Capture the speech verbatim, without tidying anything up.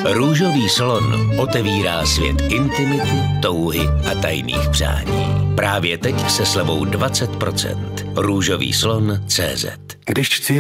Růžový salon otevírá svět intimity, touhy a tajných přání. Právě teď se slevou dvacet procent. růžový slon tečka cé zet. Když chci